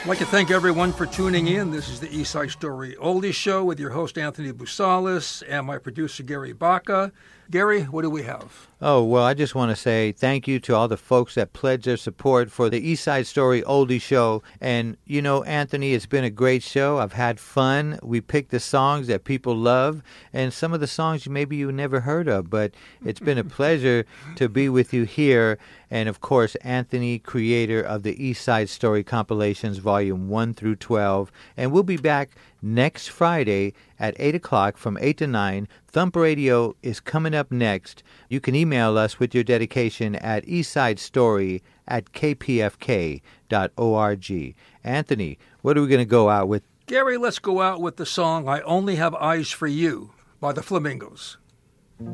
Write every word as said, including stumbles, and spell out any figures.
I'd like to thank everyone for tuning in. This is the East Side Story Oldie Show with your host, Anthony Busalis, and my producer, Gary Baca. Gary, what do we have? Oh, well, I just want to say thank you to all the folks that pledged their support for the East Side Story Oldie Show. And, you know, Anthony, it's been a great show. I've had fun. We picked the songs that people love and some of the songs maybe you never heard of. But it's been a pleasure to be with you here. And, of course, Anthony, creator of the East Side Story compilations, Volume one through twelve. And we'll be back next Friday at eight o'clock from eight to nine. Thump Radio is coming up next. You can email us with your dedication at eastsidestory at k p f k dot org. Anthony, what are we going to go out with? Gary, let's go out with the song I Only Have Eyes for You by the Flamingos.